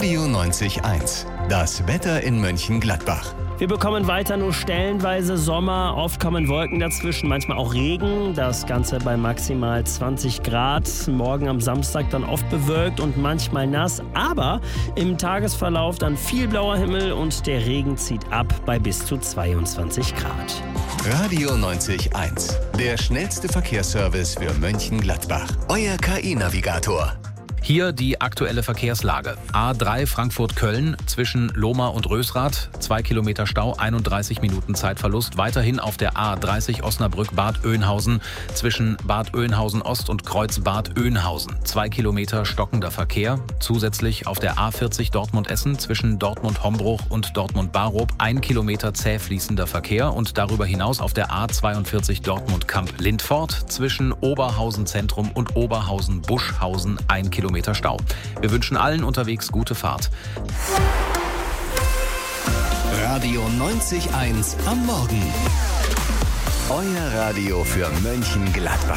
Radio 90.1. Das Wetter in Mönchengladbach. Wir bekommen weiter nur stellenweise Sommer, oft kommen Wolken dazwischen, manchmal auch Regen. Das Ganze bei maximal 20 Grad. Morgen am Samstag dann oft bewölkt und manchmal nass. Aber im Tagesverlauf dann viel blauer Himmel und der Regen zieht ab bei bis zu 22 Grad. Radio 90.1. Der schnellste Verkehrsservice für Mönchengladbach. Euer KI-Navigator. Hier die aktuelle Verkehrslage. A3 Frankfurt-Köln zwischen Lohmar und Rösrath, 2 Kilometer Stau, 31 Minuten Zeitverlust. Weiterhin auf der A30 Osnabrück-Bad Oeynhausen zwischen Bad Oeynhausen-Ost und Kreuz Bad Oeynhausen, 2 Kilometer stockender Verkehr. Zusätzlich auf der A40 Dortmund-Essen zwischen Dortmund-Hombruch und Dortmund-Barob 1 Kilometer zäh fließender Verkehr und darüber hinaus auf der A42 Dortmund-Kamp-Lindfort zwischen Oberhausen-Zentrum und Oberhausen-Buschhausen 1 Kilometer Stau. Wir wünschen allen unterwegs gute Fahrt. Radio 90.1 am Morgen. Euer Radio für Mönchengladbach.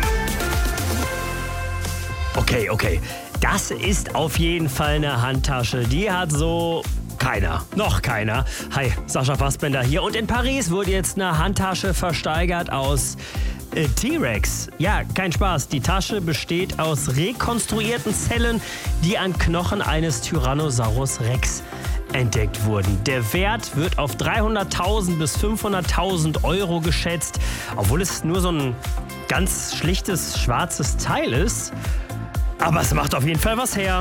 Okay. Das ist auf jeden Fall eine Handtasche. Die hat so noch keiner. Hi, Sascha Fassbender hier. Und in Paris wurde jetzt eine Handtasche versteigert aus T-Rex. Ja, kein Spaß. Die Tasche besteht aus rekonstruierten Zellen, die an Knochen eines Tyrannosaurus Rex entdeckt wurden. Der Wert wird auf 300.000 bis 500.000 Euro geschätzt, obwohl es nur so ein ganz schlichtes schwarzes Teil ist. Aber es macht auf jeden Fall was her.